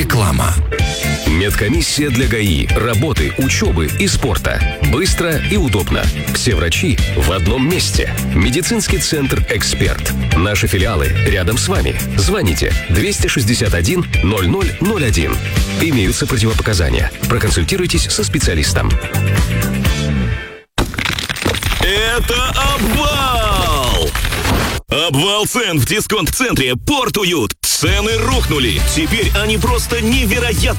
Реклама. Медкомиссия для ГАИ, работы, учебы и спорта. Быстро и удобно. Все врачи в одном месте. Медицинский центр «Эксперт». Наши филиалы рядом с вами. Звоните 261 0001. Имеются противопоказания. Проконсультируйтесь со специалистом. Это обвал! Обвал цен в дисконт-центре «Порт Уют». Цены рухнули. Теперь они просто невероятно